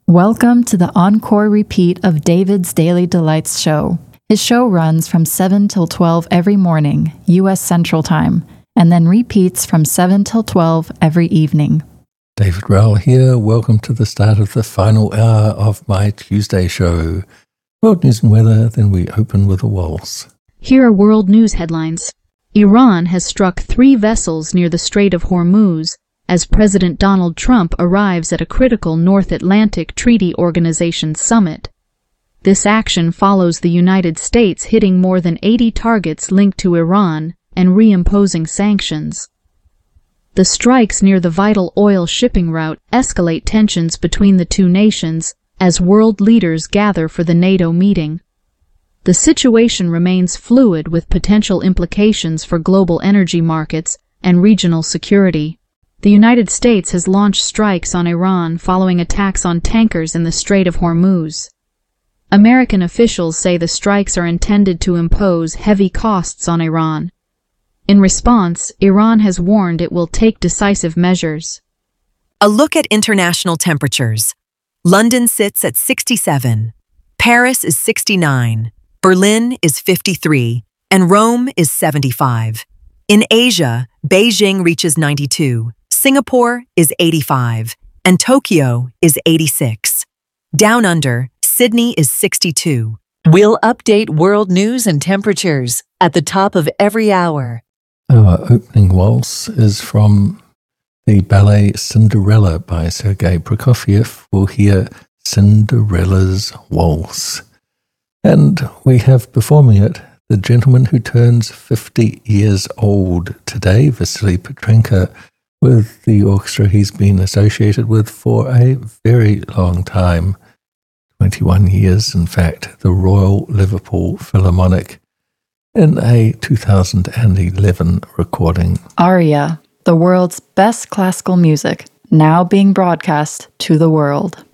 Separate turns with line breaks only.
Welcome to the encore repeat of David's Daily Delights show. His show runs from 7 till 12 every morning, U.S. Central Time, and then repeats from 7 till 12 every evening.
David Rowell here. Welcome to the start of the final hour of my Tuesday show. World news and weather, then we open with a waltz.
Here are world news headlines. Iran has struck 3 vessels near the Strait of Hormuz as President Donald Trump arrives at a critical North Atlantic Treaty Organization summit. This action follows the United States hitting more than 80 targets linked to Iran and reimposing sanctions. The strikes near the vital oil shipping route escalate tensions between the two nations as world leaders gather for the NATO meeting. The situation remains fluid with potential implications for global energy markets and regional security. The United States has launched strikes on Iran following attacks on tankers in the Strait of Hormuz. American officials say the strikes are intended to impose heavy costs on Iran. In response, Iran has warned it will take decisive measures.
A look at international temperatures. London sits at 67, Paris is 69, Berlin is 53, and Rome is 75. In Asia, Beijing reaches 92, Singapore is 85, and Tokyo is 86. Down under, Sydney is 62.
We'll update world news and temperatures at the top of every hour.
Our opening waltz is from the ballet Cinderella by Sergei Prokofiev. We'll hear Cinderella's Waltz. And we have performing it the gentleman who turns 50 years old today, Vasily Petrenko, with the orchestra he's been associated with for a very long time, 21 years in fact, the Royal Liverpool Philharmonic, in a 2011 recording.
Aria, the world's best classical music, now being broadcast to the world.